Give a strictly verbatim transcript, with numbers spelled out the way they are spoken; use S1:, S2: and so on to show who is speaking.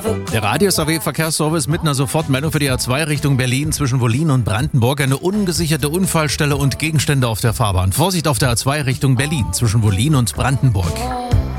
S1: Der Radius A W Verkehrsservice mit einer Sofortmeldung für die A zwei Richtung Berlin zwischen Wollin und Brandenburg. Eine ungesicherte Unfallstelle und Gegenstände auf der Fahrbahn. Vorsicht auf der A zwei Richtung Berlin zwischen Wollin und Brandenburg.